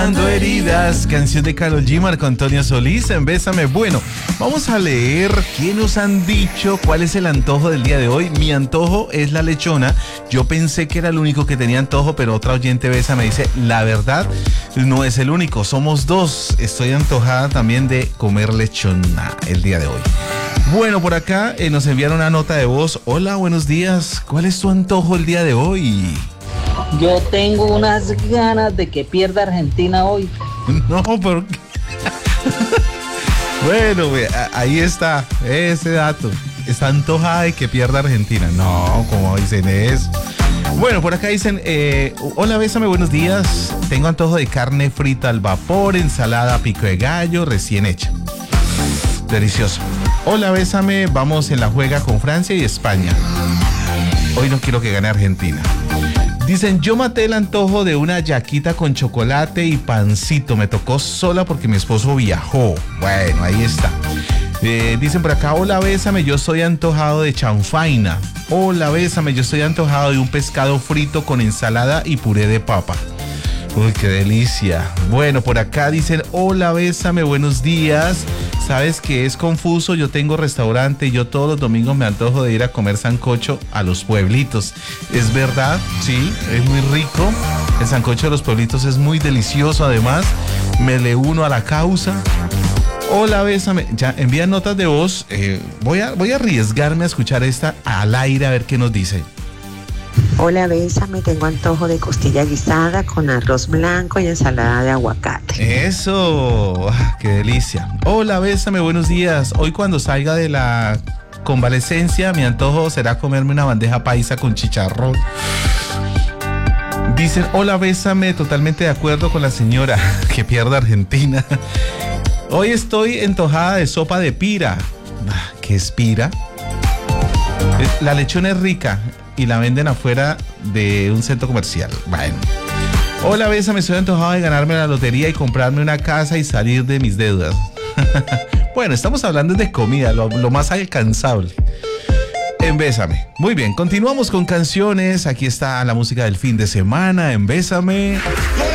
Sanando heridas, canción de Karol G, Marco Antonio Solís, en Bésame. Bueno, vamos a leer qué nos han dicho, cuál es el antojo del día de hoy. Mi antojo es la lechona. Yo pensé que era el único que tenía antojo, pero otra oyente Besa me dice, la verdad, no es el único, somos dos. Estoy antojada también de comer lechona el día de hoy. Bueno, por acá nos enviaron una nota de voz. Hola, buenos días. ¿Cuál es tu antojo el día de hoy? Yo tengo unas ganas de que pierda Argentina hoy. No, ¿por qué? Bueno, ahí está, ese dato. Está antojada de que pierda Argentina. No, como dicen eso. Bueno, por acá dicen, hola, Bésame, buenos días. Tengo antojo de carne frita al vapor, ensalada pico de gallo recién hecha. Delicioso. Hola, Bésame, vamos en la juega con Francia y España. Hoy no quiero que gane Argentina. Dicen, yo maté el antojo de una yaquita con chocolate y pancito. Me tocó sola porque mi esposo viajó. Bueno, ahí está. Dicen por acá, hola, Bésame, yo estoy antojado de chanfaina. Hola, Bésame, yo estoy antojado de un pescado frito con ensalada y puré de papa. Uy, qué delicia. Bueno, por acá dicen, hola, Bésame, buenos días. Sabes que es confuso, yo tengo restaurante y yo todos los domingos me antojo de ir a comer sancocho a los pueblitos. ¿Es verdad? Sí, es muy rico. El sancocho de los pueblitos es muy delicioso, además. Me le uno a la causa. Hola, Bésame. Ya envían notas de voz. Voy a arriesgarme a escuchar esta al aire a ver qué nos dice. Hola, Bésame, tengo antojo de costilla guisada con arroz blanco y ensalada de aguacate. Eso, qué delicia. Hola, Bésame, buenos días. Hoy cuando salga de la convalecencia, mi antojo será comerme una bandeja paisa con chicharrón. Dicen, hola, Bésame, totalmente de acuerdo con la señora, que pierda Argentina. Hoy estoy antojada de sopa de pira. ¿Qué es pira? La lechona es rica y la venden afuera de un centro comercial. Bueno. Hola, Bésame, estoy antojado de ganarme la lotería y comprarme una casa y salir de mis deudas. Bueno, estamos hablando de comida, lo más alcanzable. En Bésame. Muy bien, continuamos con canciones. Aquí está la música del fin de semana en Bésame.